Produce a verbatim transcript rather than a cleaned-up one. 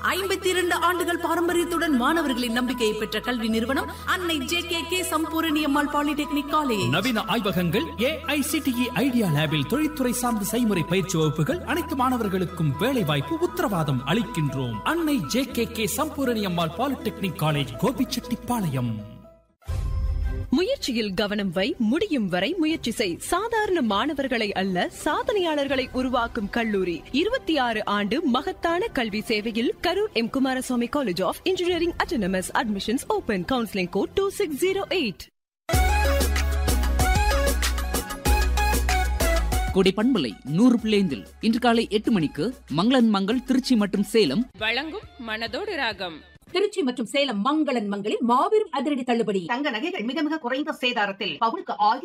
ஐம்பத்தி இரண்டு ஆண்டுகள் பாரம்பரியத்துடன் மாணவர்களின் நம்பிக்கையை பெற்ற கல்வி நிறுவனம் அன்னை ஜே கே கே சம்பூரணி அம்மாள் பாலிடெக்னிக் காலேஜ். நவீன ஆய்வகங்கள், ஏ ஐ சி டி இ ஐடியா லேபில் தொழில்துறை சார்ந்த செய்முறை பயிற்சி வகுப்புகள், அனைத்து மாணவர்களுக்கும் வேலை வாய்ப்பு உத்தரவாதம் அளிக்கின்றோம். அன்னை ஜே கே கே சம்பூரணி அம்மாள் பாலிடெக்னிக் காலேஜ், கோபிச்செட்டிப்பாளையம். முயற்சியில் கவனம் வை, முடியும் வரை முயற்சி செய். சாதாரண மாணவர்களை அல்ல, சாதனையாளர்களை உருவாக்கும் கல்லூரி. இருபத்தி ஆறு ஆண்டு மகத்தான கல்வி சேவையில் Karur M Kumaraswamy college of engineering autonomous. Admissions open. Counselling code two six zero eight. கொடை பண்பலை நூறு பிள்ளைந்தில் இன்று காலை எட்டு மணிக்கு மங்களன் மங்கள் திருச்சி மற்றும் சேலம் வழங்கும் மனதோடு ராகம். திருச்சி மற்றும் சேலம் மங்களன் மங்களில் மாபெரும் அதிரடி தள்ளுபடி. தங்க நகைகள் மிக மிக குறைந்த சேதாரத்தில் பவுனுக்கு ஆயிரம்